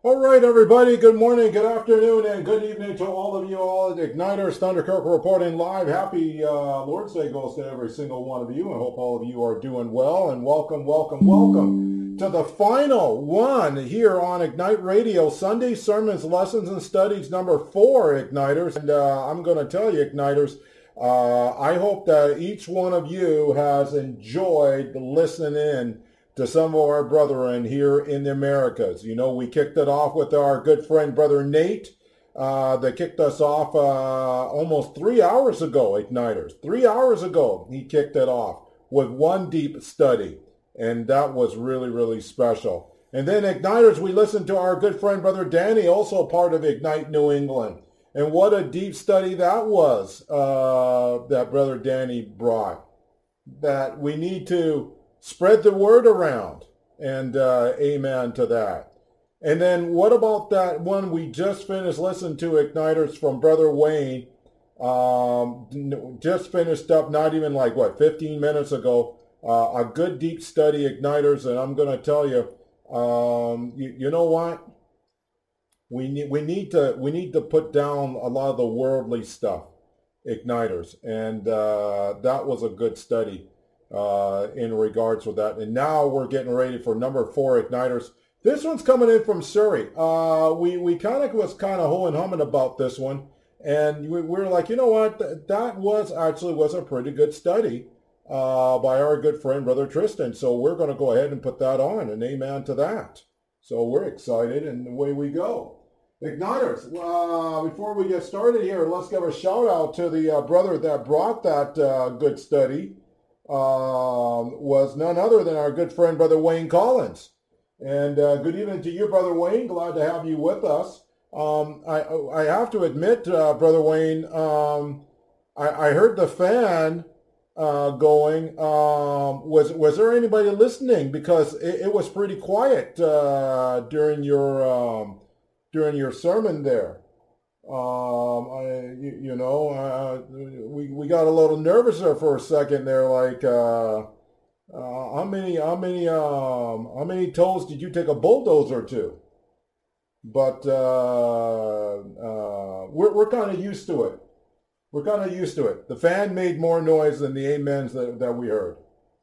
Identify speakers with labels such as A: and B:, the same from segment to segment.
A: All right, everybody. Good morning, good afternoon, and good evening to all of you all. Igniters, Thunder Kirk reporting live. Happy Lord's Day goes to every single one of you. I hope all of you are doing well. And welcome, welcome, welcome to the final one here on Ignite Radio, Sunday Sermons, Lessons, and Studies number 4, Igniters. And I'm going to tell you, Igniters, I hope that each one of you has enjoyed listening in to some of our brethren here in the Americas. You know, we kicked it off with our good friend, Brother Nate, that kicked us off almost 3 hours ago, Igniters. 3 hours ago, he kicked it off with one deep study, and that was really, really special. And then, Igniters, we listened to our good friend, Brother Danny, also part of Ignite New England. And what a deep study that was, that Brother Danny brought, that we need to spread the word around, and amen to that. And then what about that one we just finished listening to, Igniters, from Brother Wayne? Just finished up, not even 15 minutes ago, a good deep study, Igniters, and I'm going to tell you, you know what? We need to put down a lot of the worldly stuff, Igniters, and that was a good study in regards with that. And now we're getting ready for number 4, Igniters. This one's coming in from Surrey. We kind of was ho and humming about this one, and we're like, you know what? That was a pretty good study by our good friend Brother Tristan. So we're going to go ahead and put that on, and amen to that. So we're excited, and away we go. Igniters, before we get started here, let's give a shout out to the brother that brought that good study. Was none other than our good friend, Brother Wayne Collins. And good evening to you, Brother Wayne. Glad to have you with us. I have to admit, Brother Wayne, I heard the fan going. Was there anybody listening? Because it was pretty quiet during your sermon there. We got a little nervous there for a second there, how many toes did you take a bulldozer to? But we're kind of used to it. We're kind of used to it. The fan made more noise than the amens that we heard.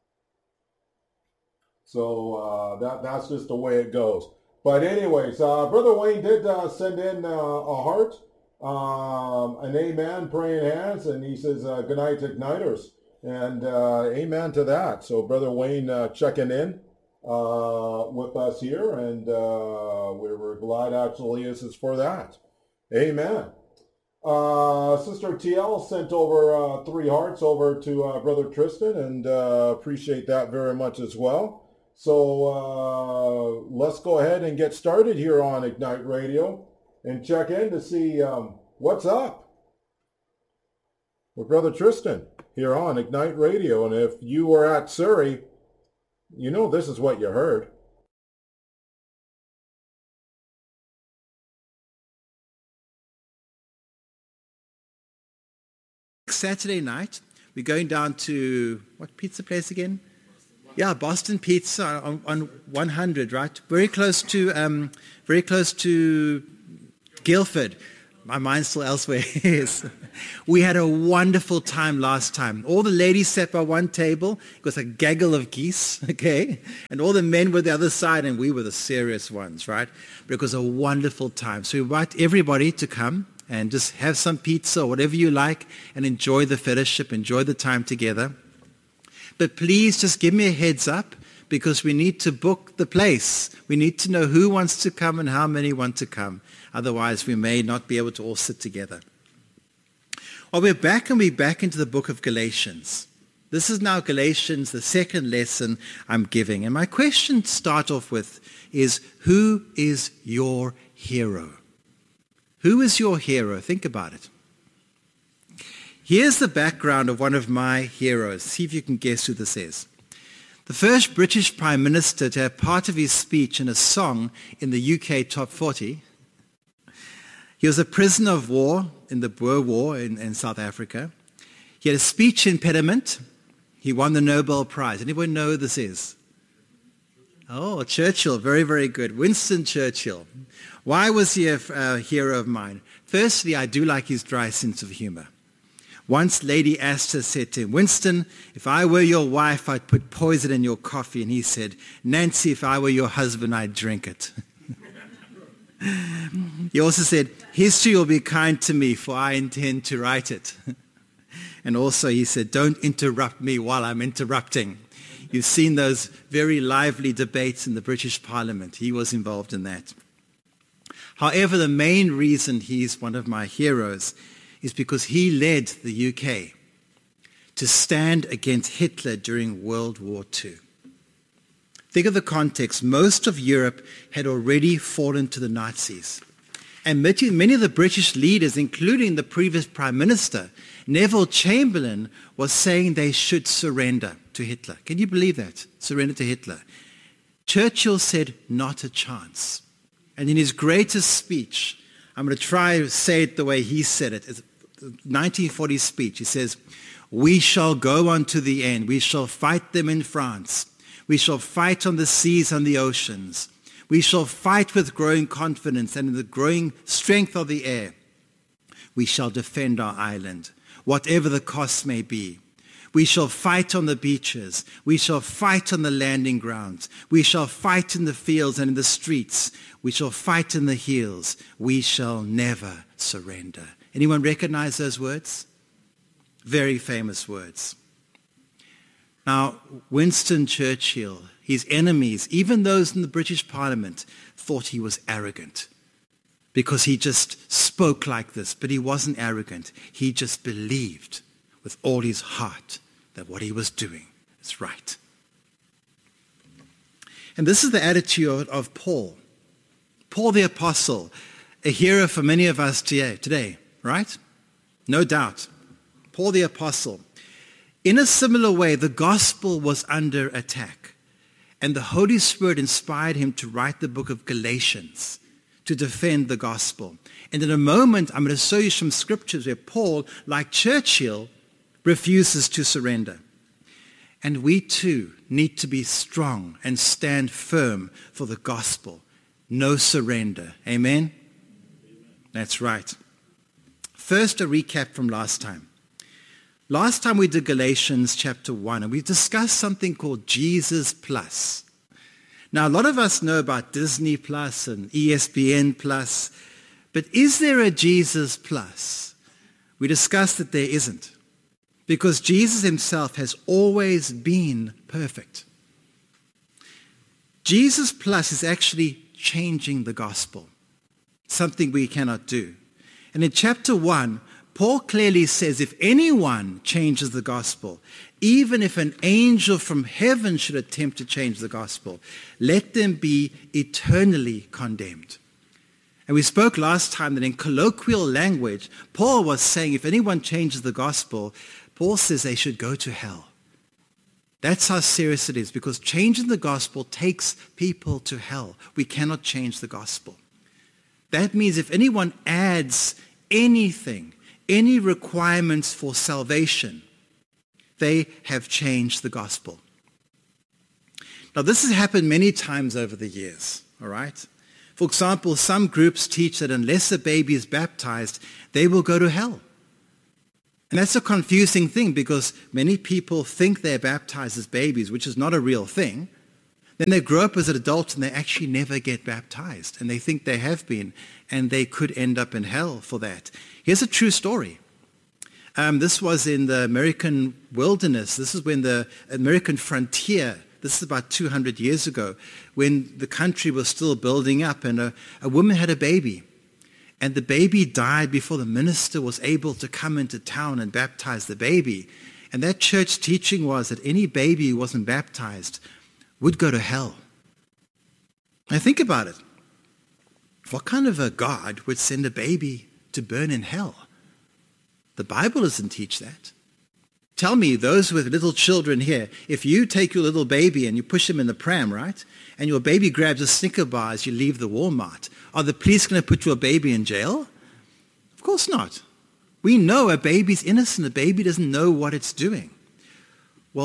A: So that's just the way it goes. But anyways, Brother Wayne did send in a heart. An amen, praying hands, and he says, good night, Igniters, and amen to that. So Brother Wayne checking in with us here, and we're glad actually this is for that. Amen. Sister TL sent over 3 hearts over to Brother Tristan, and appreciate that very much as well. So let's go ahead and get started here on Ignite Radio and check in to see what's up with Brother Tristan here on Ignite Radio. And if you were at Surrey, you know this is what you heard.
B: Saturday night, we're going down to, what pizza place again? Yeah, Boston Pizza on 100, right? Very close to Guildford. My mind's still elsewhere. Yes. We had a wonderful time last time. All the ladies sat by one table. It was a gaggle of geese, okay? And all the men were the other side, and we were the serious ones, right? But it was a wonderful time. So we invite everybody to come and just have some pizza or whatever you like and enjoy the fellowship, enjoy the time together. But please just give me a heads up, because we need to book the place. We need to know who wants to come and how many want to come. Otherwise, we may not be able to all sit together. Well, we're back into the book of Galatians. This is now Galatians, the second lesson I'm giving. And my question to start off with is, who is your hero? Who is your hero? Think about it. Here's the background of one of my heroes. See if you can guess who this is. The first British Prime Minister to have part of his speech in a song in the UK Top 40. He was a prisoner of war in the Boer War in South Africa. He had a speech impediment. He won the Nobel Prize. Anybody know who this is? Oh, Churchill, very, very good. Winston Churchill. Why was he a hero of mine? Firstly, I do like his dry sense of humor. Once Lady Astor said to him, Winston, if I were your wife, I'd put poison in your coffee. And he said, Nancy, if I were your husband, I'd drink it. He also said, history will be kind to me, for I intend to write it. And also he said, don't interrupt me while I'm interrupting. You've seen those very lively debates in the British Parliament. He was involved in that. However, the main reason he's one of my heroes is because he led the UK to stand against Hitler during World War II. Think of the context. Most of Europe had already fallen to the Nazis. And many of the British leaders, including the previous Prime Minister, Neville Chamberlain, was saying they should surrender to Hitler. Can you believe that? Surrender to Hitler. Churchill said, not a chance. And in his greatest speech, I'm going to try to say it the way he said it. It's a 1940 speech. He says, we shall go on to the end. We shall fight them in France. We shall fight on the seas and the oceans. We shall fight with growing confidence and in the growing strength of the air. We shall defend our island, whatever the cost may be. We shall fight on the beaches. We shall fight on the landing grounds. We shall fight in the fields and in the streets. We shall fight in the hills. We shall never surrender. Anyone recognize those words? Very famous words. Now, Winston Churchill, his enemies, even those in the British Parliament, thought he was arrogant because he just spoke like this, but he wasn't arrogant. He just believed with all his heart that what he was doing is right. And this is the attitude of Paul. Paul the Apostle, a hero for many of us today, right? No doubt. Paul the Apostle. In a similar way, the gospel was under attack, and the Holy Spirit inspired him to write the book of Galatians to defend the gospel. And in a moment, I'm going to show you some scriptures where Paul, like Churchill, refuses to surrender. And we too need to be strong and stand firm for the gospel. No surrender. Amen? That's right. First, a recap from last time. Last time we did Galatians chapter 1, and we discussed something called Jesus Plus. Now, a lot of us know about Disney Plus and ESPN Plus, but is there a Jesus Plus? We discussed that there isn't, because Jesus himself has always been perfect. Jesus Plus is actually changing the gospel, something we cannot do. And in chapter 1, Paul clearly says if anyone changes the gospel, even if an angel from heaven should attempt to change the gospel, let them be eternally condemned. And we spoke last time that in colloquial language, Paul was saying if anyone changes the gospel, Paul says they should go to hell. That's how serious it is, because changing the gospel takes people to hell. We cannot change the gospel. That means if anyone adds anything, any requirements for salvation, they have changed the gospel. Now, this has happened many times over the years, all right? For example, some groups teach that unless a baby is baptized, they will go to hell. And that's a confusing thing because many people think they're baptized as babies, which is not a real thing. Then they grow up as adults and they actually never get baptized. And they think they have been, and they could end up in hell for that. Here's a true story. This was in the American wilderness. This is when the American frontier, this is about 200 years ago, when the country was still building up, and a woman had a baby. And the baby died before the minister was able to come into town and baptize the baby. And that church teaching was that any baby who wasn't baptized would go to hell. Now think about it. What kind of a God would send a baby to burn in hell? The Bible doesn't teach that. Tell me, those with little children here, if you take your little baby and you push him in the pram, right? And your baby grabs a Snicker bar as you leave the Walmart, are the police going to put your baby in jail? Of course not. We know a baby's innocent. A baby doesn't know what it's doing. Well,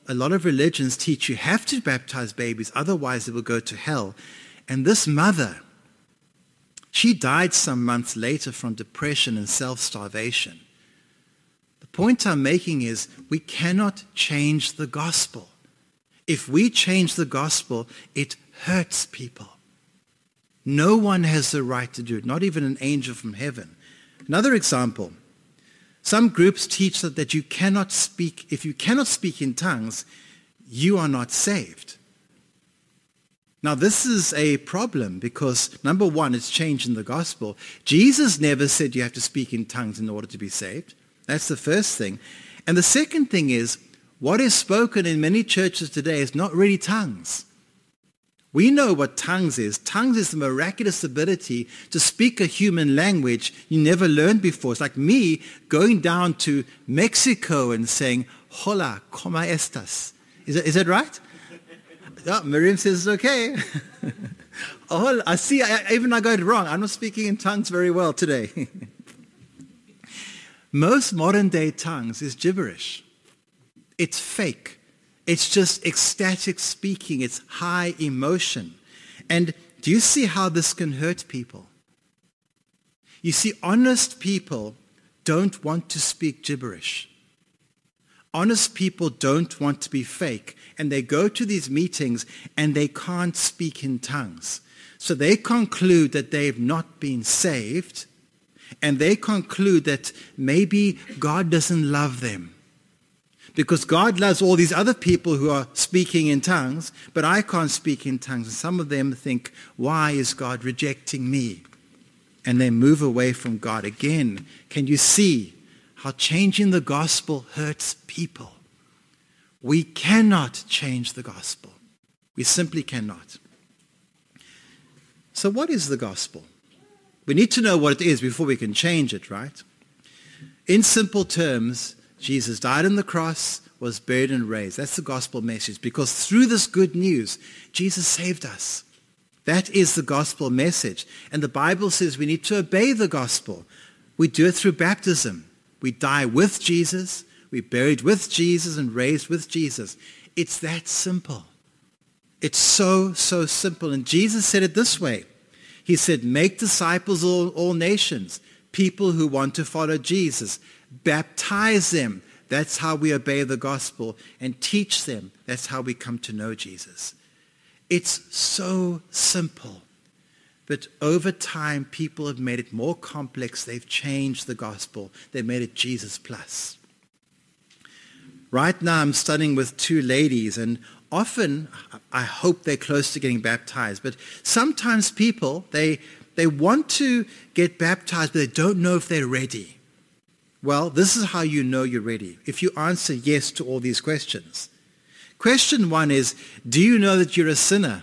B: a lot of religions teach you have to baptize babies, otherwise they will go to hell. And this mother, she died some months later from depression and self-starvation. The point I'm making is we cannot change the gospel. If we change the gospel, it hurts people. No one has the right to do it, not even an angel from heaven. Another example, some groups teach that you cannot speak, if you cannot speak in tongues, you are not saved. Now this is a problem because, number one, it's changing the gospel. Jesus never said you have to speak in tongues in order to be saved. That's the first thing. And the second thing is, what is spoken in many churches today is not really tongues. We know what tongues is. Tongues is the miraculous ability to speak a human language you never learned before. It's like me going down to Mexico and saying, "Hola, ¿cómo estás?" Is that right? Oh, Miriam says it's okay. Oh, I see. Even I got it wrong. I'm not speaking in tongues very well today. Most modern day tongues is gibberish. It's fake. It's just ecstatic speaking. It's high emotion. And do you see how this can hurt people? You see, honest people don't want to speak gibberish. Honest people don't want to be fake. And they go to these meetings and they can't speak in tongues. So they conclude that they've not been saved. And they conclude that maybe God doesn't love them. Because God loves all these other people who are speaking in tongues, but I can't speak in tongues. And some of them think, why is God rejecting me? And they move away from God again. Can you see how changing the gospel hurts people? We cannot change the gospel. We simply cannot. So what is the gospel? We need to know what it is before we can change it, right? In simple terms, Jesus died on the cross, was buried and raised. That's the gospel message. Because through this good news, Jesus saved us. That is the gospel message. And the Bible says we need to obey the gospel. We do it through baptism. We die with Jesus, we buried with Jesus and raised with Jesus. It's that simple. It's so simple. And Jesus said it this way. He said, make disciples of all nations, people who want to follow Jesus. Baptize them. That's how we obey the gospel. And teach them. That's how we come to know Jesus. It's so simple. But over time, people have made it more complex. They've changed the gospel. They've made it Jesus plus. Right now, I'm studying with two ladies, and often, I hope they're close to getting baptized. But sometimes people, they want to get baptized, but they don't know if they're ready. Well, this is how you know you're ready. If you answer yes to all these questions. Question one is, do you know that you're a sinner?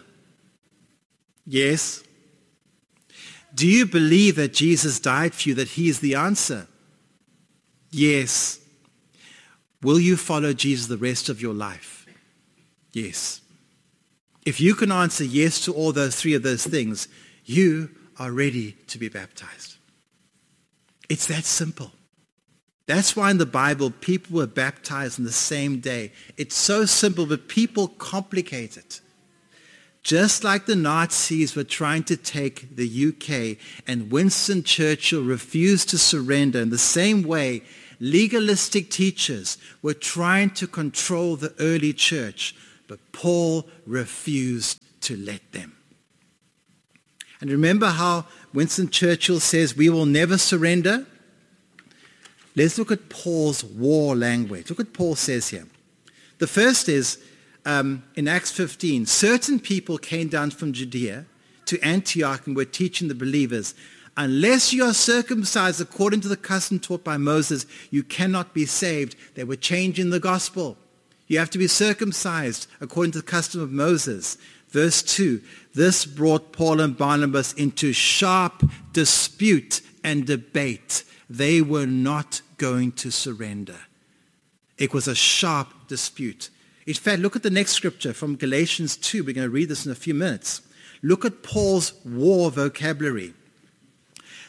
B: Yes. Do you believe that Jesus died for you, that he is the answer? Yes. Will you follow Jesus the rest of your life? Yes. If you can answer yes to all those three of those things, you are ready to be baptized. It's that simple. That's why in the Bible, people were baptized on the same day. It's so simple, but people complicate it. Just like the Nazis were trying to take the UK and Winston Churchill refused to surrender, in the same way, legalistic teachers were trying to control the early church, but Paul refused to let them. And remember how Winston Churchill says, we will never surrender? Let's look at Paul's war language. Look what Paul says here. The first is, in Acts 15, certain people came down from Judea to Antioch and were teaching the believers, unless you are circumcised according to the custom taught by Moses, you cannot be saved. They were changing the gospel. You have to be circumcised according to the custom of Moses. Verse 2, this brought Paul and Barnabas into sharp dispute and debate. They were not going to surrender. It was a sharp dispute. In fact, look at the next scripture from Galatians 2. We're going to read this in a few minutes. Look at Paul's war vocabulary.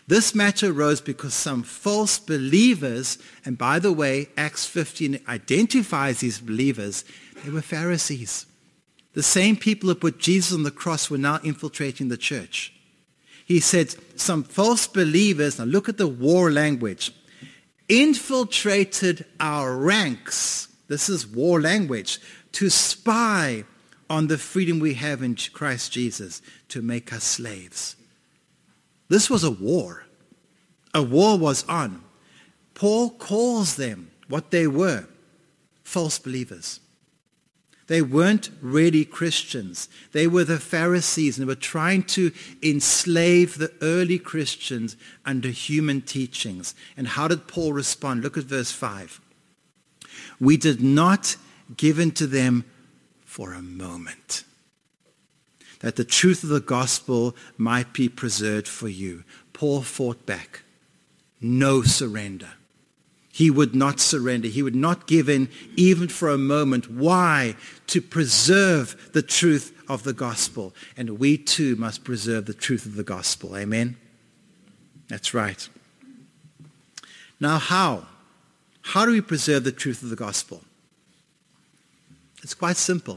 B: This matter arose because some false believers, and by the way, Acts 15 identifies these believers, they were Pharisees. The same people who put Jesus on the cross were now infiltrating the church. He said, some false believers, now look at the war language, infiltrated our ranks, this is war language, to spy on the freedom we have in Christ Jesus, to make us slaves. This was a war. A war was on. Paul calls them what they were, false believers. They weren't really Christians. They were the Pharisees, and they were trying to enslave the early Christians under human teachings. And how did Paul respond? Look at verse 5. We did not give in to them for a moment, that the truth of the gospel might be preserved for you. Paul fought back. No surrender. He would not surrender. He would not give in even for a moment. Why? To preserve the truth of the gospel. And we too must preserve the truth of the gospel. Amen? That's right. Now how? How do we preserve the truth of the gospel? It's quite simple.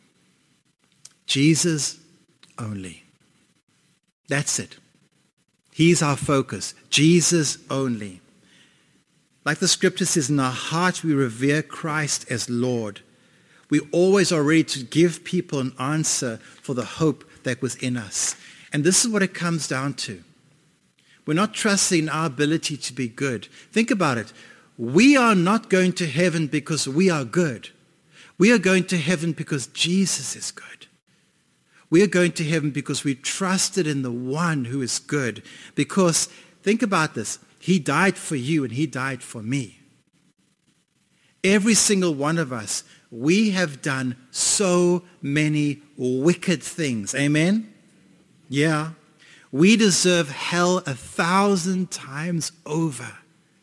B: Jesus only. That's it. He's our focus. Jesus only. Like the scripture says, in our heart we revere Christ as Lord. We always are ready to give people an answer for the hope that was in us. And this is what it comes down to. We're not trusting in our ability to be good. Think about it. We are not going to heaven because we are good. We are going to heaven because Jesus is good. We are going to heaven because we trusted in the one who is good. Because, think about this, he died for you and he died for me. Every single one of us, we have done so many wicked things. Amen? Yeah. We deserve hell 1,000 times over.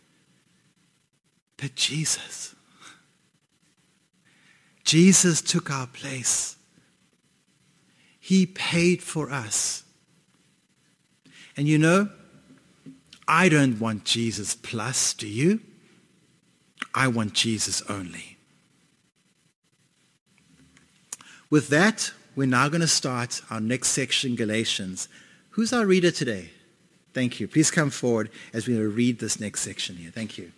B: But Jesus took our place. He paid for us. And you know, I don't want Jesus plus, do you? I want Jesus only. With that, we're now going to start our next section, Galatians. Who's our reader today? Thank you. Please come forward as we read this next section here. Thank you.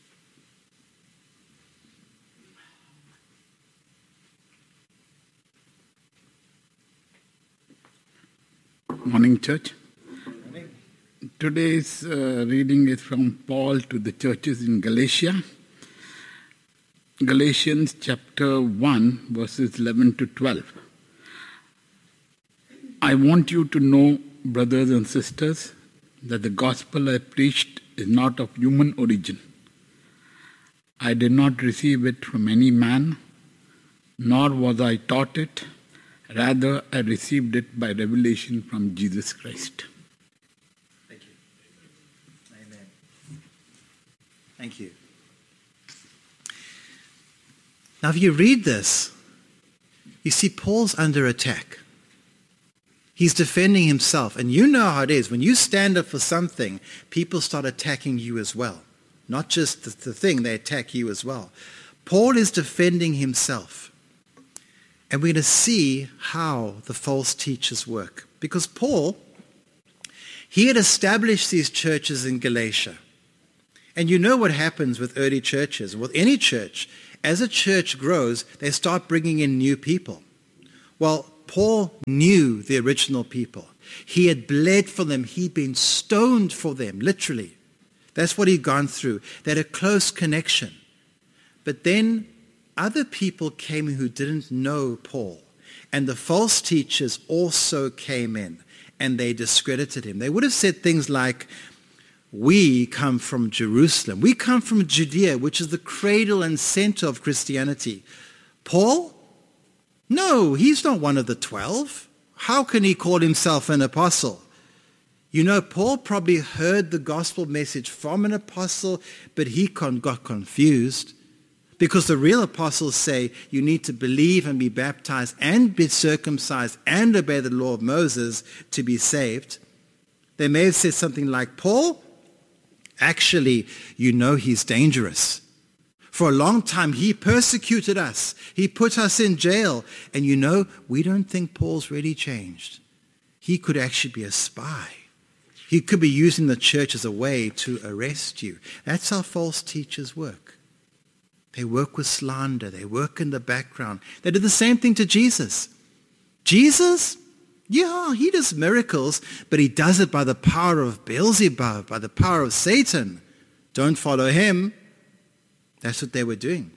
C: Morning, church.
B: Morning.
C: Today's reading is from Paul to the churches in Galatia. Galatians chapter 1, verses 11 to 12. I want you to know, brothers and sisters, that the gospel I preached is not of human origin. I did not receive it from any man, nor was I taught it. Rather, I received it by revelation from Jesus Christ.
B: Thank you. Amen. Thank you. Now, if you read this, you see Paul's under attack. He's defending himself. And you know how it is. When you stand up for something, people start attacking you as well. Not just the thing, they attack you as well. Paul is defending himself. And we're going to see how the false teachers work. Because Paul, he had established these churches in Galatia. And you know what happens with early churches. With any church, as a church grows, they start bringing in new people. Well, Paul knew the original people. He had bled for them. He'd been stoned for them, literally. That's what he'd gone through. They had a close connection. But then other people came in who didn't know Paul. And the false teachers also came in and they discredited him. They would have said things like, we come from Jerusalem. We come from Judea, which is the cradle and center of Christianity. Paul? No, he's not one of the 12. How can he call himself an apostle? You know, Paul probably heard the gospel message from an apostle, but he got confused. Because the real apostles say you need to believe and be baptized and be circumcised and obey the law of Moses to be saved. They may have said something like, Paul, actually, you know he's dangerous. For a long time, he persecuted us. He put us in jail. And you know, we don't think Paul's really changed. He could actually be a spy. He could be using the church as a way to arrest you. That's how false teachers work. They work with slander. They work in the background. They did the same thing to Jesus. Jesus, yeah, he does miracles, but he does it by the power of Beelzebub, by the power of Satan. Don't follow him. That's what they were doing.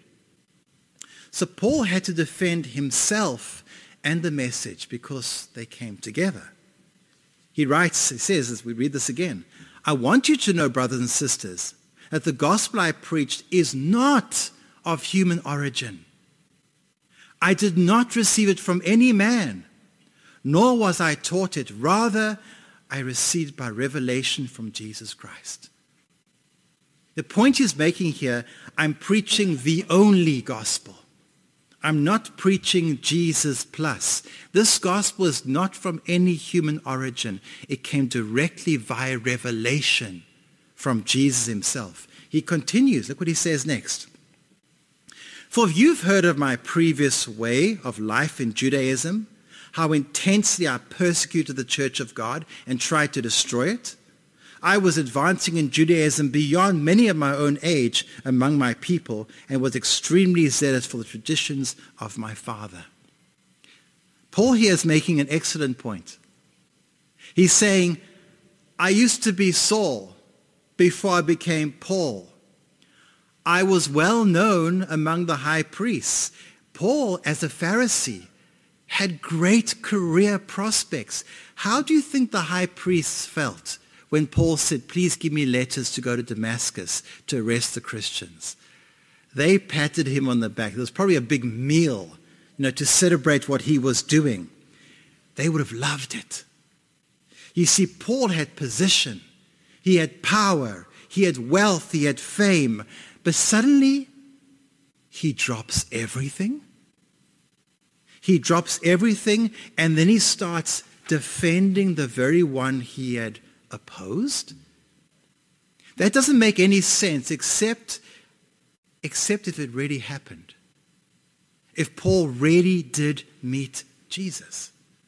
B: So Paul had to defend himself and the message because they came together. He writes, he says, as we read this again, I want you to know, brothers and sisters, that the gospel I preached is not of human origin. I did not receive it from any man, nor was I taught it. Rather, I received by revelation from Jesus Christ. The point he's making here, I'm preaching the only gospel. I'm not preaching Jesus plus. This gospel is not from any human origin. It came directly via revelation from Jesus himself. He continues. Look what he says next. For you've heard of my previous way of life in Judaism, how intensely I persecuted the church of God and tried to destroy it. I was advancing in Judaism beyond many of my own age among my people and was extremely zealous for the traditions of my father. Paul here is making an excellent point. He's saying, I used to be Saul before I became Paul. I was well known among the high priests. Paul, as a Pharisee, had great career prospects. How do you think the high priests felt when Paul said, please give me letters to go to Damascus to arrest the Christians? They patted him on the back. There was probably a big meal, to celebrate what he was doing. They would have loved it. You see, Paul had position. He had power. He had wealth. He had fame. But suddenly, he drops everything. He drops everything, and then he starts defending the very one he had opposed. That doesn't make any sense except if it really happened. If Paul really did meet Jesus.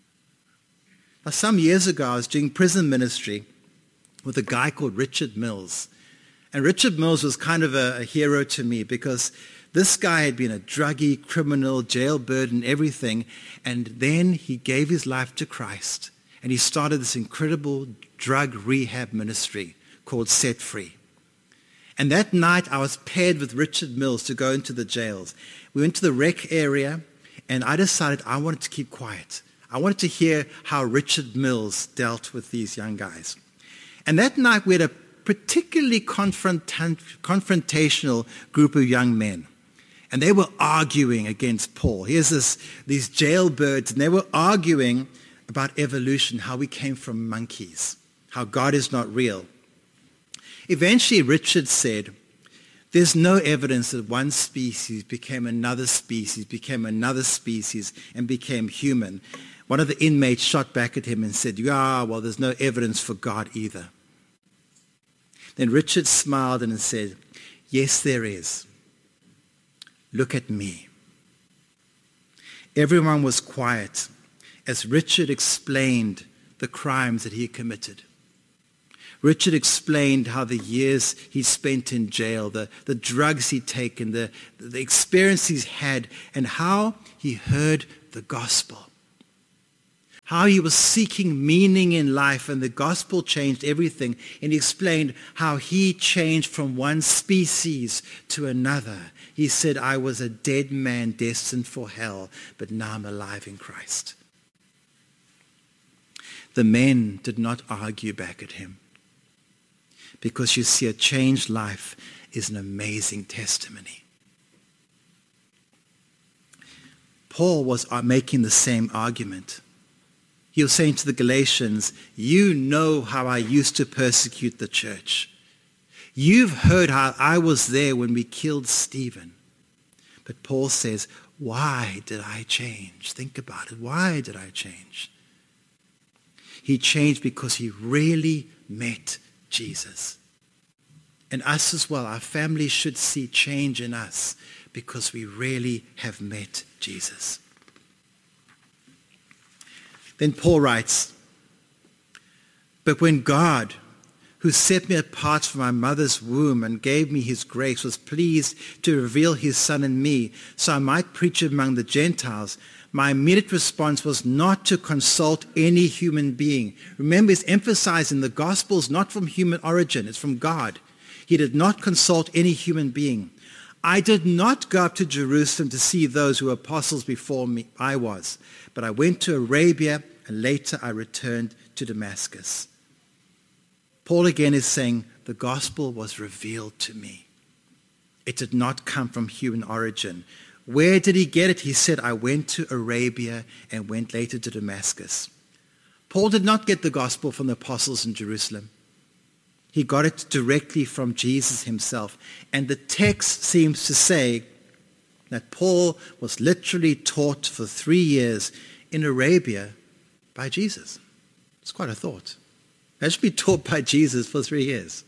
B: Now, some years ago, I was doing prison ministry with a guy called Richard Mills. And Richard Mills was kind of a hero to me because this guy had been a druggie, criminal, jailbird and everything. And then he gave his life to Christ. And he started this incredible drug rehab ministry called Set Free. And that night I was paired with Richard Mills to go into the jails. We went to the rec area and I decided I wanted to keep quiet. I wanted to hear how Richard Mills dealt with these young guys. And that night we had a particularly confrontational group of young men. And they were arguing against Paul. Here's these jailbirds, and they were arguing about evolution, how we came from monkeys, how God is not real. Eventually, Richard said, there's no evidence that one species became another species, and became human. One of the inmates shot back at him and said, well, there's no evidence for God either. Then Richard smiled and said, yes, there is. Look at me. Everyone was quiet as Richard explained the crimes that he had committed. Richard explained how the years he spent in jail, the drugs he'd taken, the experience he's had, and how he heard the gospel. How he was seeking meaning in life, and the gospel changed everything. And he explained how he changed from one species to another. He said, I was a dead man destined for hell, but now I'm alive in Christ. The men did not argue back at him. Because you see, a changed life is an amazing testimony. Paul was making the same argument. He was saying to the Galatians, you know how I used to persecute the church. You've heard how I was there when we killed Stephen. But Paul says, why did I change? Think about it. Why did I change? He changed because he really met Jesus. And us as well, our families should see change in us because we really have met Jesus. Then Paul writes, "But when God, who set me apart from my mother's womb and gave me his grace, was pleased to reveal his Son in me so I might preach among the Gentiles, my immediate response was not to consult any human being." Remember, he's emphasizing the gospel is not from human origin, it's from God. He did not consult any human being. "I did not go up to Jerusalem to see those who were apostles before me, I was, but I went to Arabia, and later I returned to Damascus." Paul again is saying, the gospel was revealed to me. It did not come from human origin. Where did he get it? He said, "I went to Arabia and went later to Damascus." Paul did not get the gospel from the apostles in Jerusalem. He got it directly from Jesus himself. And the text seems to say that Paul was literally taught for 3 years in Arabia by Jesus. It's quite a thought. I should be taught by Jesus for 3 years.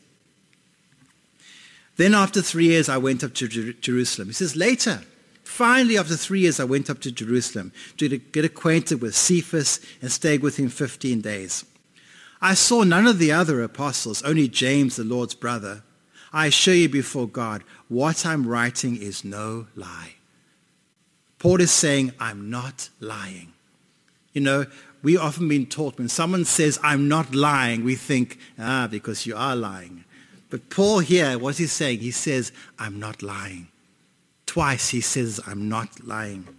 B: "Then after 3 years, I went up to Jerusalem." He says, later, finally after 3 years, I went up to Jerusalem to get acquainted with Cephas and stayed with him 15 days. "I saw none of the other apostles, only James, the Lord's brother. I assure you before God, what I'm writing is no lie." Paul is saying, I'm not lying. You know, we often been taught when someone says, "I'm not lying," we think, because you are lying. But Paul here, what he's saying, he says, I'm not lying. Twice he says, I'm not lying.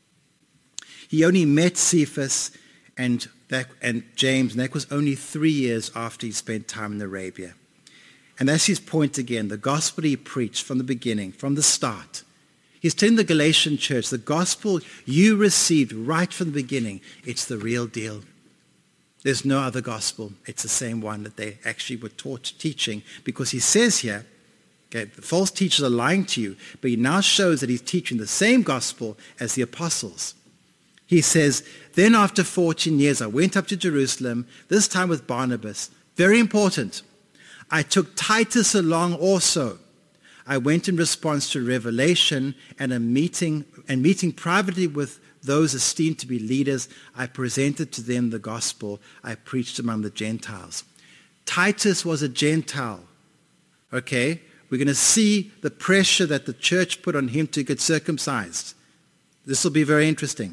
B: He only met Cephas and James, and that was only 3 years after he spent time in Arabia. And that's his point again, the gospel he preached from the beginning, from the start. He's telling the Galatian church, the gospel you received right from the beginning, it's the real deal. There's no other gospel. It's the same one that they actually were teaching, because he says here, okay, the false teachers are lying to you, but he now shows that he's teaching the same gospel as the apostles. He says, "Then after 14 years, I went up to Jerusalem, this time with Barnabas." Very important. "I took Titus along also. I went in response to revelation and meeting privately with those esteemed to be leaders. I presented to them the gospel I preached among the Gentiles." Titus was a Gentile. Okay? We're going to see the pressure that the church put on him to get circumcised. This will be very interesting.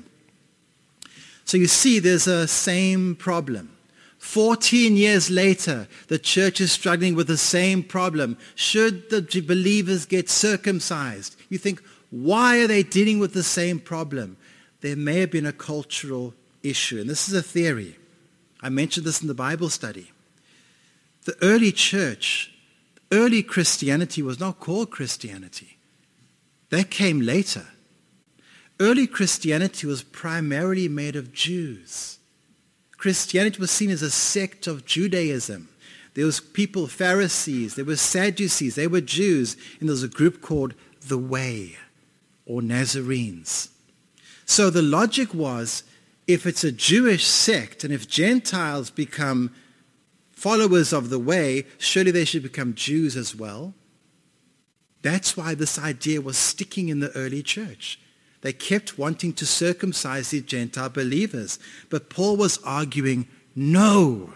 B: So you see, there's a same problem. 14 years later, the church is struggling with the same problem. Should the believers get circumcised? You think, why are they dealing with the same problem? There may have been a cultural issue, and this is a theory. I mentioned this in the Bible study. The early church, early Christianity was not called Christianity. That came later. Early Christianity was primarily made of Jews. Christianity was seen as a sect of Judaism. There was people, Pharisees, there were Sadducees, they were Jews, and there was a group called the Way, or Nazarenes. So the logic was, if it's a Jewish sect, and if Gentiles become followers of the Way, surely they should become Jews as well. That's why this idea was sticking in the early church. They kept wanting to circumcise the Gentile believers. But Paul was arguing, no,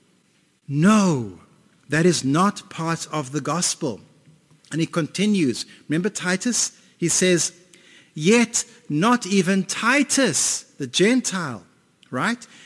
B: that is not part of the gospel. And he continues. Remember Titus? He says, "Yet not even Titus, the Gentile," right?